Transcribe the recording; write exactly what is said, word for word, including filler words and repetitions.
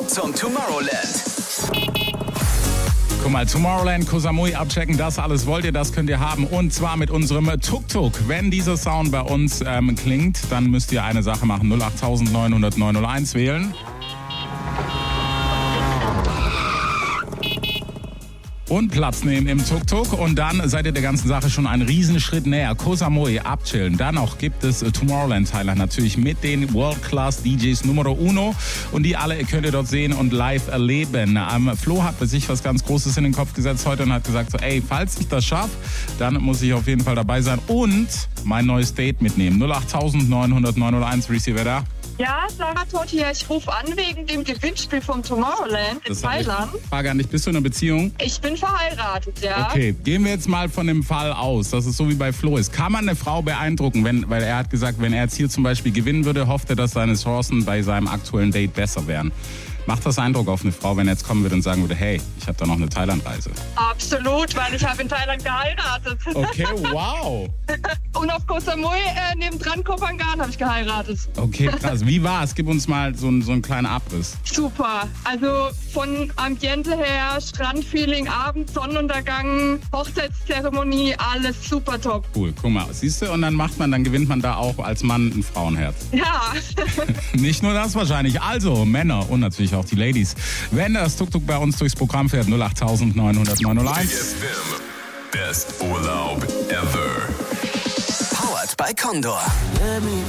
zum Tomorrowland. Guck mal, Tomorrowland, Koh Samui abchecken, das alles wollt ihr, das könnt ihr haben. Und zwar mit unserem Tuk-Tuk. Wenn dieser Sound bei uns ähm, klingt, dann müsst ihr eine Sache machen. null acht neun null null neun null eins wählen. Und Platz nehmen im Tuk-Tuk und dann seid ihr der ganzen Sache schon einen Riesenschritt näher. Koh Samui, abchillen. Dann noch gibt es Tomorrowland Thailand natürlich mit den World-Class-D Js Numero Uno und die alle könnt ihr dort sehen und live erleben. Ähm, Flo hat bei sich was ganz Großes in den Kopf gesetzt heute und hat gesagt so, ey, falls ich das schaffe, dann muss ich auf jeden Fall dabei sein und mein neues Date mitnehmen. null acht neun null null neun null eins, Reese, wer da? Ja, Sarah Todt hier. Ich rufe an wegen dem Gewinnspiel vom Tomorrowland in Das Thailand. Ich frage an dich, bist du in einer Beziehung? Ich bin verheiratet, ja. Okay, gehen wir jetzt mal von dem Fall aus, dass es so wie bei Flo ist. Kann man eine Frau beeindrucken, wenn, weil er hat gesagt, wenn er jetzt hier zum Beispiel gewinnen würde, hofft er, dass seine Chancen bei seinem aktuellen Date besser wären. Macht das Eindruck auf eine Frau, wenn er jetzt kommen würde und sagen würde, hey, ich habe da noch eine Thailand-Reise? Absolut, weil ich habe in Thailand geheiratet. Okay, wow. Und auf Koh Samui äh, nebendran Koh Phangan habe ich geheiratet. Okay, krass. Wie war's? Gib uns mal so, einen- so einen kleinen Abriss. Super. Also von Ambiente her, Strandfeeling, Abend, Sonnenuntergang, Hochzeitszeremonie, alles super top. Cool, guck mal, siehst du? Und dann macht man, dann gewinnt man da auch als Mann ein Frauenherz. Ja. Nicht nur das wahrscheinlich. Also Männer und natürlich auch die Ladies. Wenn das Tuk-Tuk bei uns durchs Programm fährt, null acht neun null null neun null eins. F M. Best Urlaub ever. Powered by Condor. Let me